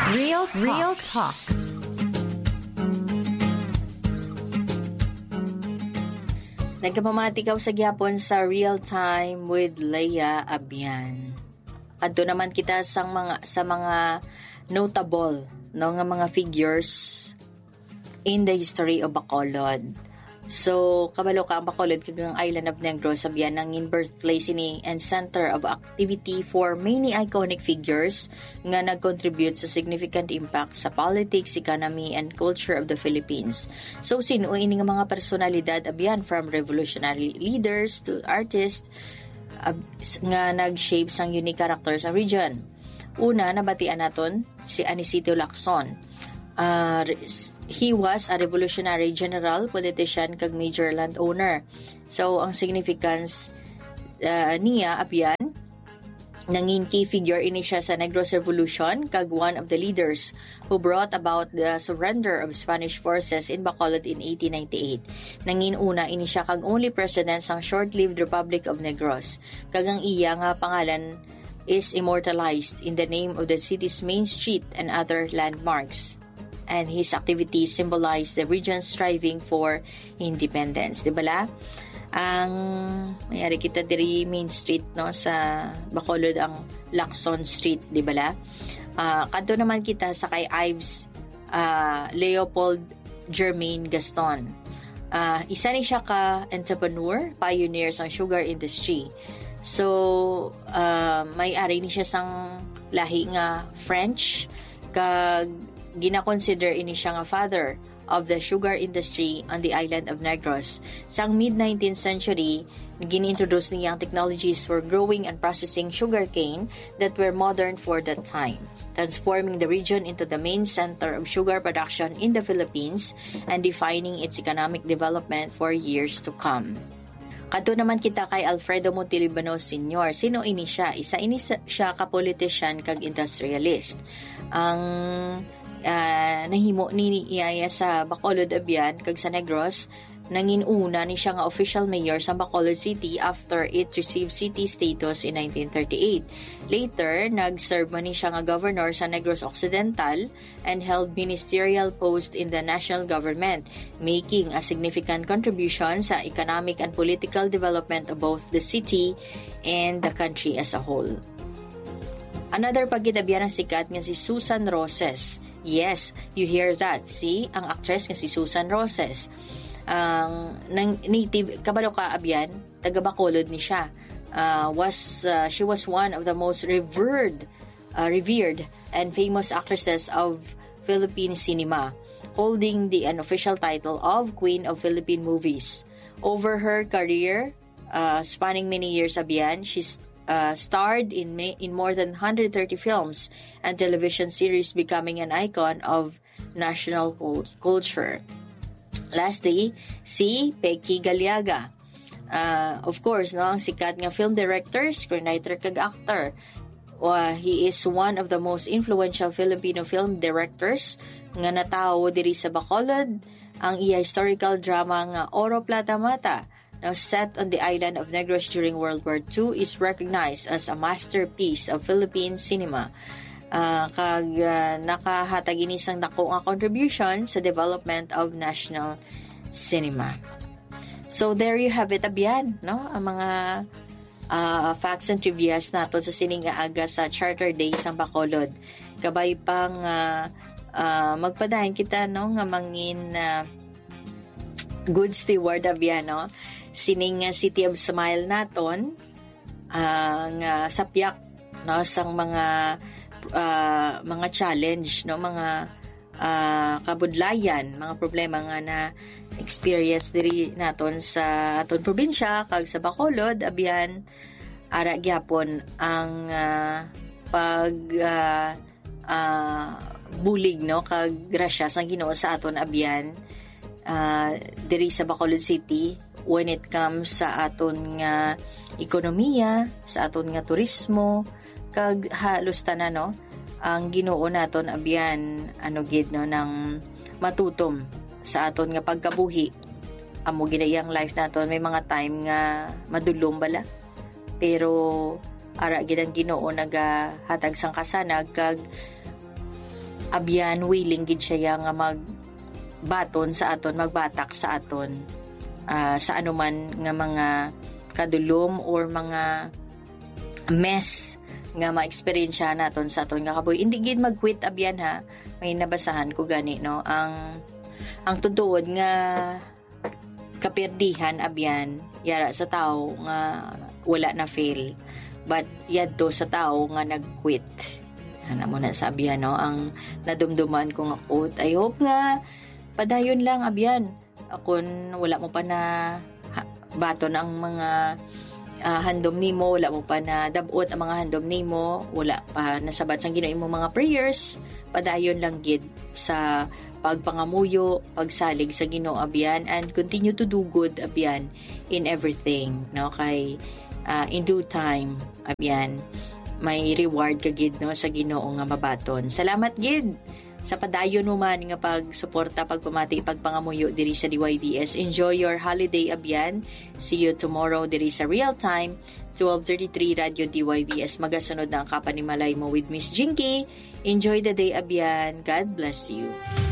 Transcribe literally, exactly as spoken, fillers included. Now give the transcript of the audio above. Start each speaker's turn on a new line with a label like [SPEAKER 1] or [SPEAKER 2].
[SPEAKER 1] Real Talk. Real Talk. Nagkapamatikaw sa gyapon sa Real Time with Leia Abian. Kadto naman kita sa mga sa mga notable no nga mga figures in the history of Bacolod. So, kabalo ka ang Bacolod kagang Island of Negros sabihan nangin birthplace ini and center of activity for many iconic figures nga nag-contribute sa significant impact sa politics, economy, and culture of the Philippines. So, sino ini nga mga personalidad abiyan from revolutionary leaders to artists uh, nga nag-shape sang unique characters sa region. Una, nabatian naton si Anicito Lacson. Uh, he was a revolutionary general, politician, kag major landowner. So, ang significance uh, niya, abiyan, nangin key figure ini siya sa Negros Revolution, kag one of the leaders who brought about the surrender of Spanish forces in Bacolod in eighteen ninety-eight. Nangin una ini siya kag only president sang short-lived Republic of Negros. Kag ang iya nga pangalan is immortalized in the name of the city's main street and other landmarks. And his activities symbolize the region's striving for independence. Di ba la? Ang mayari kita diri Main Street no sa Bacolod ang Lacson Street, di ba la? Uh, kadto naman kita sa kay Ives uh, Leopold Germain Gaston. Uh, isa ni siya ka entrepreneur, pioneer sa sugar industry. So, uh, may-ari ni siya sang lahi nga French kag gina-consider ini siya nga father of the sugar industry on the island of Negros. Sang mid-nineteenth century, gini-introduce niya ang technologies for growing and processing sugarcane that were modern for that time, transforming the region into the main center of sugar production in the Philippines and defining its economic development for years to come. Kadto naman kita kay Alfredo Montelibano Senior Sino ini siya? Isa ini siya ka politician kag industrialist. Ang uh, nahimo ni iyaya sa Bacolod abiyan kag sa Negros, nangin una ni siya nga official mayor sa Bacolod City after it received city status in nineteen thirty-eight. Later, nag-serve man ni siya nga governor sa Negros Occidental and held ministerial post in the national government, making a significant contribution sa economic and political development of both the city and the country as a whole. Another pagkitabihan ng sikat nga si Susan Roses. Yes, you hear that. See, ang actress nga si Susan Roses. Ang um, native kabalo ka abyan, taga Bacolod ni siya. Uh, was uh, she was one of the most revered uh, revered and famous actresses of Philippine cinema, holding the unofficial title of Queen of Philippine Movies. Over her career, uh, spanning many years abiyan, she's uh, starred in ma- in more than one hundred thirty films and television series, becoming an icon of national cult- culture. Lastly, si Pecky Galiaga. Uh, of course, no, ang sikat nga film director, screenwriter kag actor. Uh, he is one of the most influential Filipino film directors nga natawo diri sa Bacolod. Ang iya historical drama nga Oro Plata Mata, now set on the island of Negros during World War Two, is recognized as a masterpiece of Philippine cinema. Uh, kag uh, nakahatag ini sang dako nga contribution sa development of national cinema. So there you have it abiyan, no? Ang mga uh, facts and trivias naton sa sining nga aga sa Charter Day sa Bacolod. Kabay pang uh, uh, magpadayon kita no nga mangin uh, good steward abiyan, no? Sining uh, City of Smile naton ang uh, sapyak no sang mga Uh, mga challenge, no, mga uh, kabudlayan, mga problema nga na experience diri naton sa aton probinsya kag sa Bacolod abiyan ara gyapon ang uh, pag uh, uh, bulig no kag grasya sa Ginoo sa aton abiyan uh, diri sa Bacolod City when it comes sa aton nga ekonomiya, sa aton nga turismo kag halos tanan no ang Ginoo naton abiyan ano gid no nang matutom sa aton nga pagkabuhi. Amo ginayang life naton may mga time nga madulom bala pero ara gid ang Ginoo nagahatag sang kasanag kag abyan willing gid siya nga magbaton sa aton, magbatak sa aton uh, sa anuman nga mga kadulom or mga mess nga ma-experience naton sa aton nga kaboy. Hindi gid mag-quit abyan ha. May nabasahan ko gani no, ang ang tutuod nga kapirdihan abyan yara sa tao nga wala na fail, but yadto sa tao nga nag-quit. Ana mo na sabi no, ang nadumduman ko nga quote, I hope nga padayon lang abyan akon wala mo pa na ha, baton ang mga uh, handom nimo, wala mo pa na dabot ang mga handom nimo, wala pa nasabat sang Ginoo imong mga prayers, padayon lang gid sa pagpangamuyo, pagsalig sa Ginoo abyan, and continue to do good abyan in everything no, kay uh, in due time abyan may reward ka gid no sa Ginoo nga mabaton. Salamat gid sa padayon mo man nga pagsuporta, pagpamati, pagpangamuyo diri sa D Y D S. Enjoy your holiday abyan. See you tomorrow diri sa Real Time twelve thirty-three Radio D Y D S. Magasunod na ang kapanimalay mo with Miss Jinky. Enjoy the day abyan. God bless you.